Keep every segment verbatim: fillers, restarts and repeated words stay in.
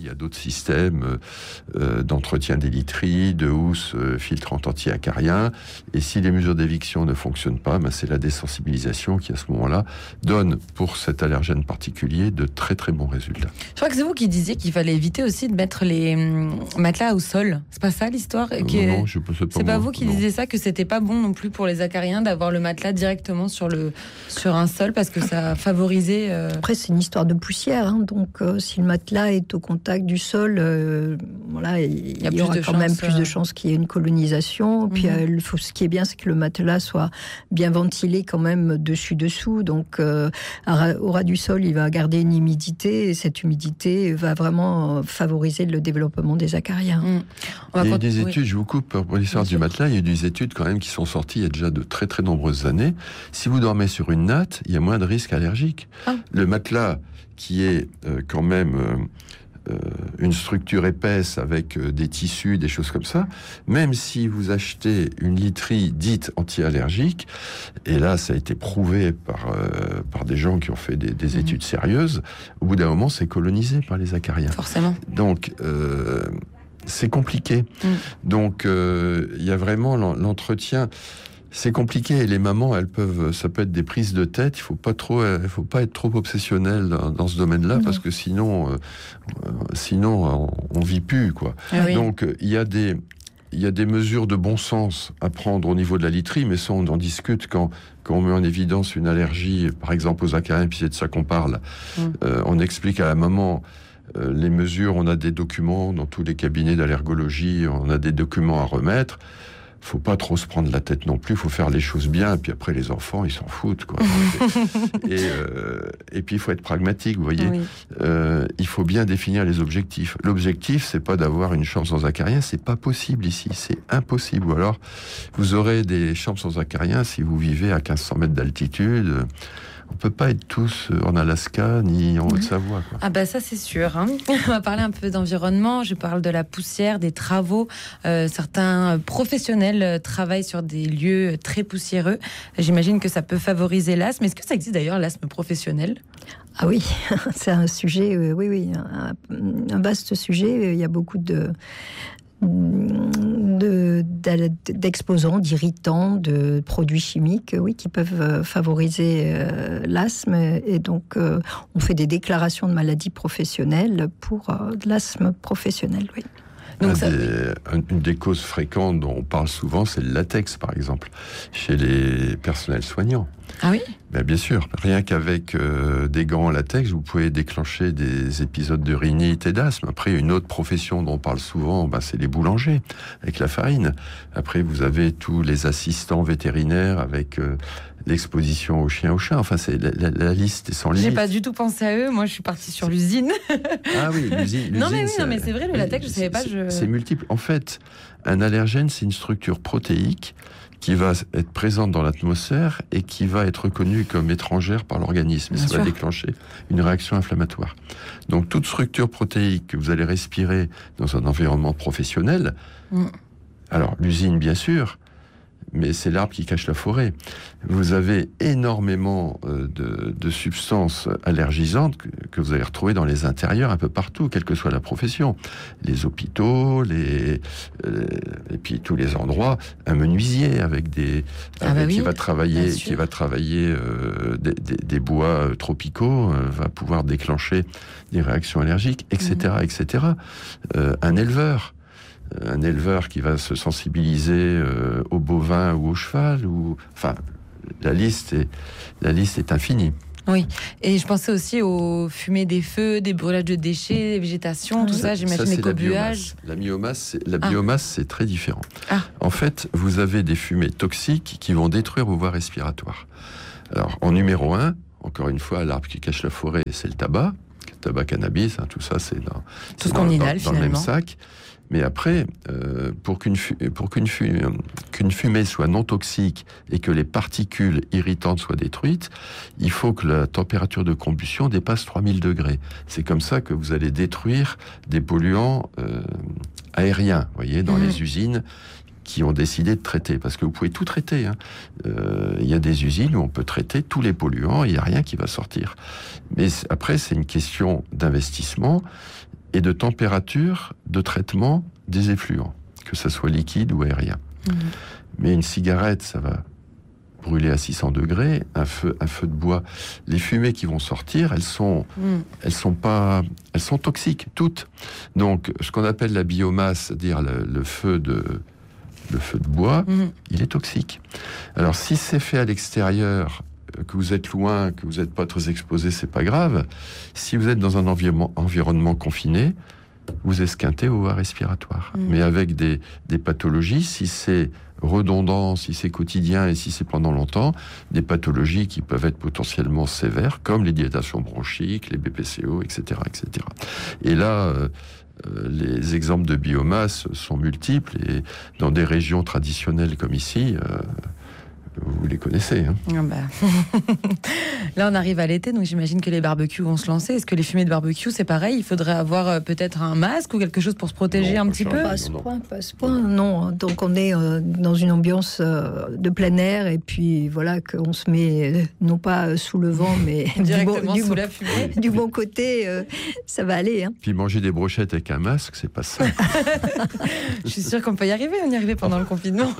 y a d'autres systèmes euh, d'entretien des literies, de housse euh, filtrante anti-acarien. Et si les mesures d'éviction ne fonctionnent pas, ben c'est la désensibilisation qui, à ce moment-là, donne pour cet allergène particulier de très très bons résultats. Je crois que c'est vous qui disiez qu'il fallait éviter aussi de mettre les hum, matelas au sol. C'est pas ça l'histoire euh, qui est... Non, je pense pas. C'est pas moi, vous qui non. disiez ça, que c'était pas bon non plus pour les acariens d'avoir le matelas directement sur, le, sur un sol parce que ça favorisait... Euh... Après, c'est une histoire de poussière, hein, donc euh, si le matelas est au contact du sol, euh, voilà, il, il y, il y aura quand chance, même plus euh... de chances qu'il y ait une colonisation. Puis, mm-hmm. euh, faut, ce qui est bien, c'est que le matelas soit bien ventilé quand même dessus-dessous. Donc, euh, au ras du sol, il va garder une humidité et cette humidité va vraiment favoriser le développement des acariens. Mm. Il y a eu des études, oui. je vous coupe pour l'histoire du matelas, il y a eu des études quand même qui sont sorties il y a déjà de très très nombreuses années. Si vous dormez sur une natte, il y a moins de risques allergiques. Ah. Le matelas qui est euh, quand même euh, euh, une structure épaisse avec euh, des tissus, des choses comme ça, même si vous achetez une literie dite anti-allergique, et là ça a été prouvé par, euh, par des gens qui ont fait des, des mmh. études sérieuses, au bout d'un moment c'est colonisé par les acariens. Forcément. Donc... Euh, c'est compliqué. Mmh. Donc, il euh, y a vraiment l'entretien. C'est compliqué et les mamans, elles peuvent, ça peut être des prises de tête. Il faut pas trop, il faut pas être trop obsessionnel dans, dans ce domaine-là mmh. parce que sinon, euh, sinon on, on vit plus quoi. Ah oui. Donc, il y a des, il y a des mesures de bon sens à prendre au niveau de la literie, mais ça on en discute quand quand on met en évidence une allergie, par exemple aux acariens, puis c'est de ça qu'on parle. Mmh. Euh, on explique à la maman. Euh, les mesures, on a des documents dans tous les cabinets d'allergologie, on a des documents à remettre. Faut pas trop se prendre la tête non plus, faut faire les choses bien. Et puis après, les enfants, ils s'en foutent, quoi. et, euh, et puis, il faut être pragmatique, vous voyez. Oui. Euh, il faut bien définir les objectifs. L'objectif, c'est pas d'avoir une chambre sans acariens, c'est pas possible ici, c'est impossible. Ou alors, vous aurez des chambres sans acariens si vous vivez à mille cinq cents mètres d'altitude. On peut pas être tous en Alaska ni en Haute-Savoie. Quoi. Ah bah ça c'est sûr. Hein. On va parler un peu d'environnement. Je parle de la poussière, des travaux. Euh, certains professionnels travaillent sur des lieux très poussiéreux. J'imagine que ça peut favoriser l'asthme. Est-ce que ça existe d'ailleurs l'asthme professionnel ? Ah oui, c'est un sujet, euh, oui, oui, un, un vaste sujet. Il y a beaucoup de De, d'exposants, d'irritants, de produits chimiques, oui, qui peuvent favoriser euh, l'asthme. Et donc, euh, on fait des déclarations de maladies professionnelles pour euh, de l'asthme professionnel, oui. Donc ça... des, une des causes fréquentes dont on parle souvent, c'est le latex, par exemple, chez les personnels soignants. Ah oui ? Ben bien sûr, rien qu'avec euh, des gants en latex, vous pouvez déclencher des épisodes de rhinite et d'asthme. Après, une autre profession dont on parle souvent, ben, c'est les boulangers, avec la farine. Après, vous avez tous les assistants vétérinaires avec euh, l'exposition aux chiens, aux chats. Enfin, c'est, la, la, la liste est sans limite. J'ai pas du tout pensé à eux. Moi, je suis partie sur l'usine. Ah oui, l'usine. Non, mais oui, c'est, non, mais c'est vrai, le latex, je savais pas. C'est, je... c'est multiple. En fait, un allergène, c'est une structure protéique qui va être présente dans l'atmosphère et qui va être reconnue comme étrangère par l'organisme. Et ça va déclencher une réaction inflammatoire. Donc, toute structure protéique que vous allez respirer dans un environnement professionnel, mm. alors l'usine, bien sûr, mais c'est l'arbre qui cache la forêt. Vous avez énormément euh, de, de substances allergisantes que, que vous allez retrouver dans les intérieurs un peu partout, quelle que soit la profession. Les hôpitaux, les, euh, et puis tous les endroits. Un menuisier avec des ah avec, bah oui, qui va travailler, qui va travailler euh, des, des, des bois tropicaux, euh, va pouvoir déclencher des réactions allergiques, et cetera, mmh. et cetera. Euh, un éleveur. Un éleveur qui va se sensibiliser euh, au bovin ou au cheval, ou enfin la liste est la liste est infinie. Oui, et je pensais aussi aux fumées des feux, des brûlages de déchets, des végétations, tout ça, ça j'imagine ça, les cobuages. La biomasse, c'est, la biomasse, ah. c'est très différent. Ah. En fait, vous avez des fumées toxiques qui vont détruire vos voies respiratoires. Alors, en numéro un, encore une fois, l'arbre qui cache la forêt, c'est le tabac, le tabac cannabis, hein, tout ça, c'est dans, tout c'est ce qu'on dans, inhale, dans, dans finalement. le même sac. Mais après, euh, pour, qu'une, fu- pour qu'une, fu- qu'une fumée soit non toxique et que les particules irritantes soient détruites, il faut que la température de combustion dépasse trois mille degrés. C'est comme ça que vous allez détruire des polluants euh, aériens, vous voyez, dans mmh. les usines qui ont décidé de traiter. Parce que vous pouvez tout traiter. Hein. Euh, il y a des usines où on peut traiter tous les polluants et il n'y a rien qui va sortir. Mais après, c'est une question d'investissement. et de température de traitement des effluents, que ça soit liquide ou aérien. Mmh. Mais une cigarette, ça va brûler à six cents degrés, un feu, un feu de bois. Les fumées qui vont sortir, elles sont, mmh. elles sont pas, elles sont toxiques, toutes. Donc, ce qu'on appelle la biomasse, c'est-à-dire le, le feu de, le feu de bois, mmh. il est toxique. Alors, si c'est fait à l'extérieur, que vous êtes loin, que vous n'êtes pas très exposé, c'est pas grave. Si vous êtes dans un environnement, environnement confiné, vous esquintez aux voies respiratoires. Mmh. Mais avec des, des pathologies, si c'est redondant, si c'est quotidien et si c'est pendant longtemps, des pathologies qui peuvent être potentiellement sévères, comme les dilatations bronchiques, les B P C O, et cetera, et cetera. Et là, euh, les exemples de biomasse sont multiples et dans des régions traditionnelles comme ici, euh, vous les connaissez. Hein. Ah bah. Là, on arrive à l'été, donc j'imagine que les barbecues vont se lancer. Est-ce que les fumées de barbecue, c'est pareil? Il faudrait avoir euh, peut-être un masque ou quelque chose pour se protéger non, un petit peu? Pas à ce point, pas à ce point, non. Donc on est euh, dans une ambiance euh, de plein air et puis voilà qu'on se met euh, non pas sous le vent, mais directement du bon, sous bon, la fumée. Du bon côté, euh, ça va aller. Hein. Puis manger des brochettes avec un masque, c'est pas ça. Je suis sûre qu'on peut y arriver. On y arrivait pendant le confinement.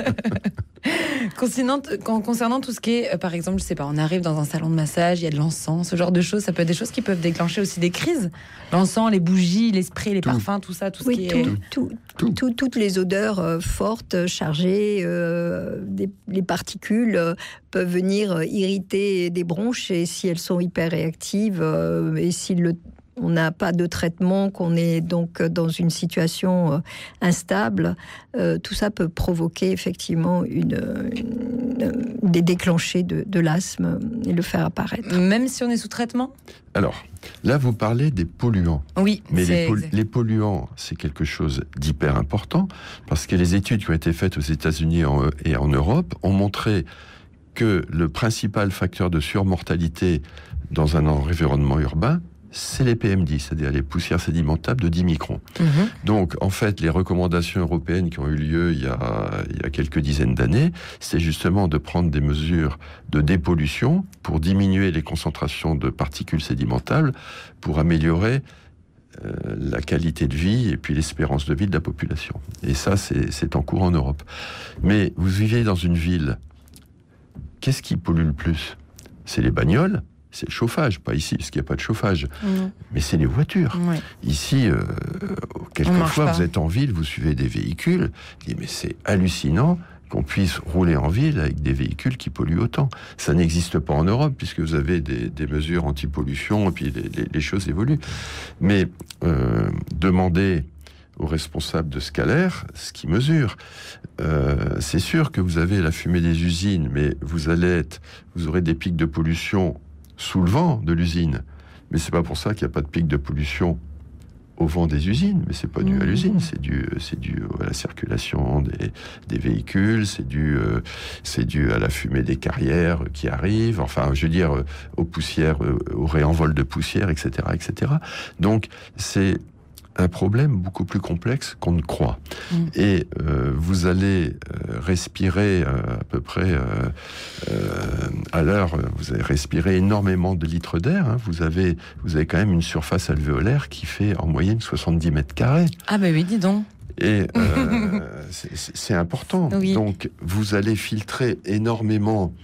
Concernant, concernant tout ce qui est, euh, par exemple, je sais pas, on arrive dans un salon de massage, il y a de l'encens, ce genre de choses, ça peut être des choses qui peuvent déclencher aussi des crises. L'encens, les bougies, les sprays, les tout. parfums, tout ça, tout ce oui, qui tout, est... Tout, tout, tout, toutes les odeurs euh, fortes, chargées, euh, des, les particules euh, peuvent venir irriter des bronches et si elles sont hyper réactives euh, et si le on n'a pas de traitement, qu'on est donc dans une situation euh, instable, euh, tout ça peut provoquer effectivement une, une, des déclenchés de, de l'asthme et le faire apparaître. Même si on est sous traitement ? Alors, là, vous parlez des polluants. Oui, mais c'est les, pol- les polluants, c'est quelque chose d'hyper important, parce que les études qui ont été faites aux États-Unis en, et en Europe ont montré que le principal facteur de surmortalité dans un environnement urbain, c'est les P M dix, c'est-à-dire les poussières sédimentables de dix microns. Mmh. Donc, en fait, les recommandations européennes qui ont eu lieu il y a, il y a quelques dizaines d'années, c'est justement de prendre des mesures de dépollution pour diminuer les concentrations de particules sédimentables, pour améliorer euh, la qualité de vie et puis l'espérance de vie de la population. Et ça, c'est, c'est en cours en Europe. Mais vous vivez dans une ville, qu'est-ce qui pollue le plus ? C'est les bagnoles. C'est le chauffage, pas ici, parce qu'il n'y a pas de chauffage. Mmh. Mais c'est les voitures. Ouais. Ici, euh, quelquefois, vous êtes en ville, vous suivez des véhicules. Mais c'est hallucinant qu'on puisse rouler en ville avec des véhicules qui polluent autant. Ça n'existe pas en Europe, puisque vous avez des, des mesures anti-pollution, et puis les, les, les choses évoluent. Mais euh, demandez aux responsables de scalaire ce qu'ils mesurent. Euh, c'est sûr que vous avez la fumée des usines, mais vous allez être, vous aurez des pics de pollution sous le vent de l'usine. Mais c'est pas pour ça qu'il n'y a pas de pic de pollution au vent des usines, mais c'est pas dû à l'usine, c'est dû, c'est dû à la circulation des, des véhicules, c'est dû, euh, c'est dû à la fumée des carrières qui arrivent, enfin, je veux dire, euh, aux poussières, euh, au réenvol de poussière, et cetera, et cetera. Donc, c'est un problème beaucoup plus complexe qu'on ne croit. Mmh. Et euh, vous allez euh, respirer euh, à peu près euh, euh, à l'heure, vous allez respirer énormément de litres d'air. Hein. Vous avez, vous avez quand même une surface alvéolaire qui fait en moyenne soixante-dix mètres carrés. Ah ben oui, dis donc. Et euh, c'est, c'est important. Oui. Donc vous allez filtrer énormément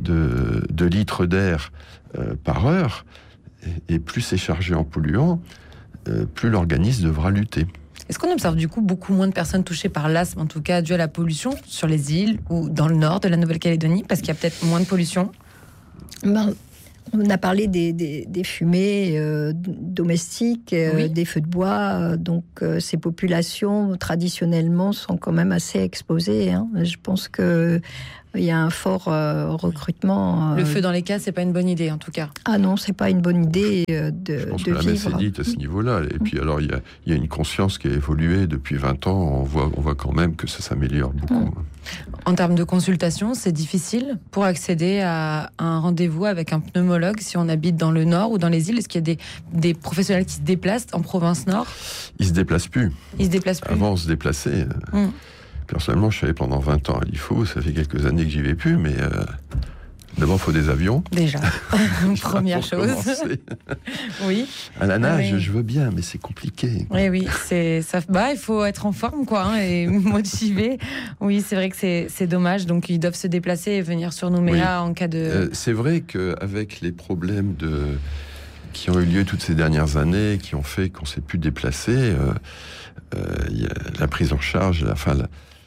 de, de litres d'air euh, par heure, et, et plus c'est chargé en polluants, Euh, plus l'organisme devra lutter. Est-ce qu'on observe du coup beaucoup moins de personnes touchées par l'asthme, en tout cas dû à la pollution, sur les îles ou dans le nord de la Nouvelle-Calédonie, parce qu'il y a peut-être moins de pollution ? Ben, on a parlé des, des, des fumées euh, domestiques, euh, oui. des feux de bois, euh, donc euh, ces populations traditionnellement sont quand même assez exposées. Hein. Je pense que il y a un fort euh, recrutement. Euh... Le feu dans les cases, c'est pas une bonne idée, en tout cas. Ah non, c'est pas une bonne idée euh, de, Je pense de que la vivre. messe est dite à ce niveau-là. Et puis alors, il y a, il y a une conscience qui a évolué depuis vingt ans. On voit, on voit quand même que ça s'améliore beaucoup. Mmh. En termes de consultation, c'est difficile pour accéder à un rendez-vous avec un pneumologue si on habite dans le nord ou dans les îles. Est-ce qu'il y a des, des professionnels qui se déplacent en province nord ? Ils se déplacent plus. Ils se déplacent plus. Avant, on se déplaçait. Mmh. Personnellement, je suis allé pendant vingt ans à l'I F O. Ça fait quelques années que j'y vais plus, mais euh, D'abord, il faut des avions. Déjà, première chose. Oui. À la nage, ah, oui. je veux bien, mais c'est compliqué. Oui, oui, c'est ça. Bah, il faut être en forme, quoi, hein, et motivé. Oui, c'est vrai que c'est, c'est dommage. Donc, ils doivent se déplacer et venir sur Nouméa oui. en cas de. Euh, c'est vrai qu'avec les problèmes de qui ont eu lieu toutes ces dernières années, qui ont fait qu'on ne s'est plus déplacer, euh, euh, y a la prise en charge, la, enfin, la,